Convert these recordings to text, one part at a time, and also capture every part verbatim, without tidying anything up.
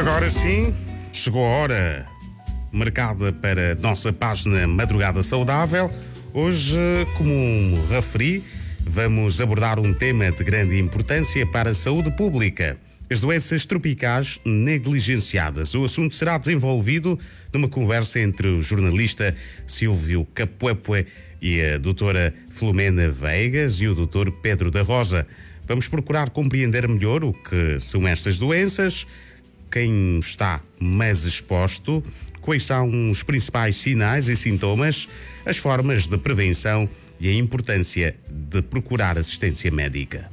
Agora sim, chegou a hora marcada para a nossa página Madrugada Saudável. Hoje, como referi, vamos abordar um tema de grande importância para a saúde pública: as doenças tropicais negligenciadas. O assunto será desenvolvido numa conversa entre o jornalista Silvio Capuepue e a doutora Filomena Veigas e o doutor Pedro da Rosa. Vamos procurar compreender melhor o que são estas doenças, quem está mais exposto, quais são os principais sinais e sintomas, as formas de prevenção e a importância de procurar assistência médica.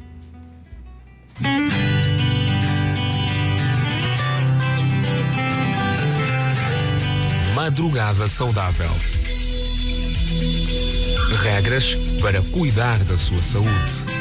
Madrugada Saudável. Regras para cuidar da sua saúde.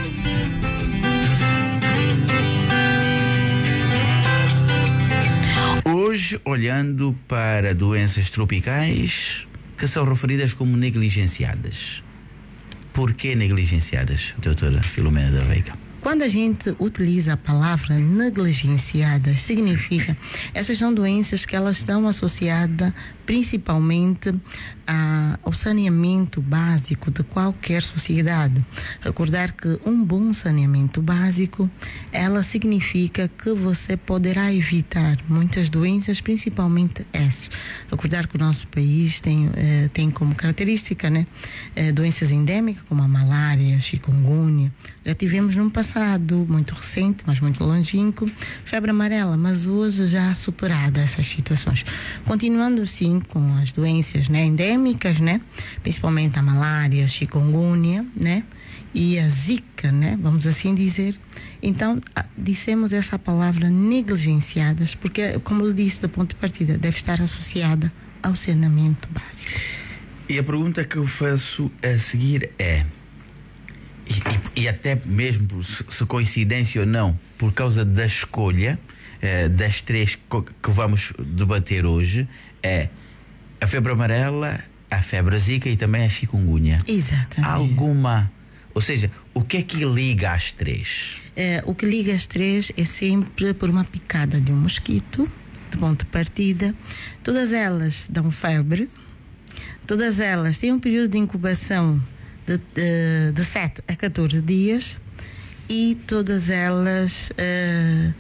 Hoje, olhando para doenças tropicais que são referidas como negligenciadas. Por que negligenciadas, doutora Filomena da Veiga? Quando a gente utiliza a palavra negligenciadas, significa essas são doenças que elas estão associadas principalmente a, ao saneamento básico de qualquer sociedade. Recordar que um bom saneamento básico, ela significa que você poderá evitar muitas doenças, principalmente essas. Recordar que o nosso país tem, eh, tem como característica, né, eh, doenças endêmicas como a malária, chikungunya. Já tivemos num passado muito recente, mas muito longínquo, febre amarela, mas hoje já superada essas situações. Continuando sim com as doenças, né, endêmicas, né, principalmente a malária, a chikungunya, né, e a zika, né, vamos assim dizer. Então, dissemos essa palavra negligenciadas, porque, como eu disse, do ponto de partida, deve estar associada ao saneamento básico. E a pergunta que eu faço a seguir é, E, e, e até mesmo se, se coincidência ou não, por causa da escolha eh, das três co- que vamos debater hoje, é a febre amarela, a febre zika e também a chikungunya. Exatamente. Há alguma, ou seja, o que é que liga as três? É, o que liga as três é sempre por uma picada de um mosquito, de ponto de partida. Todas elas dão febre, todas elas têm um período de incubação De, de, de sete a catorze dias e todas elas uh,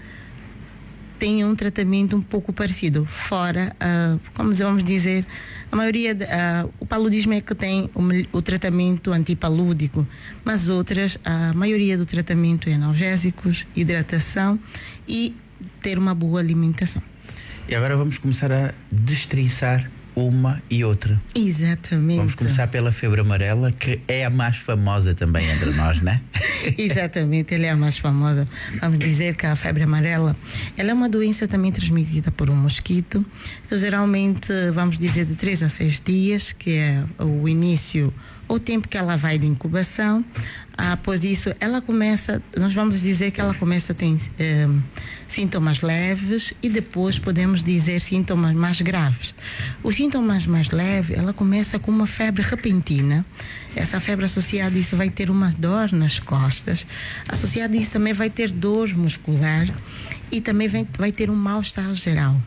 têm um tratamento um pouco parecido. Fora, uh, como vamos dizer, a maioria, de, uh, o paludismo é que tem o, o tratamento antipalúdico, mas outras, a maioria do tratamento é analgésicos, hidratação e ter uma boa alimentação. E agora vamos começar a destrinçar uma e outra. Exatamente. Vamos começar pela febre amarela, que é a mais famosa também entre nós, né? Exatamente, ela é a mais famosa. Vamos dizer que a febre amarela, ela é uma doença também transmitida por um mosquito, que geralmente, vamos dizer, de três a seis dias, que é o início, o tempo que ela vai de incubação. Após isso, ela começa, nós vamos dizer que ela começa a ter eh, sintomas leves e depois podemos dizer sintomas mais graves. Os sintomas mais leves, ela começa com uma febre repentina. Essa febre associada a isso vai ter uma dor nas costas. Associada a isso também vai ter dor muscular e também vai, vai ter um mal-estar geral.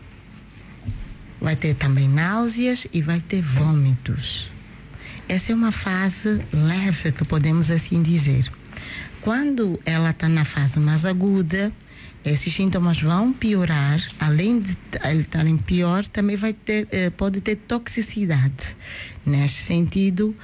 Vai ter também náuseas e vai ter vômitos. Essa é uma fase leve, que podemos assim dizer. Quando ela está na fase mais aguda, esses sintomas vão piorar. Além de estarem pior, também vai ter, pode ter toxicidade. Neste sentido,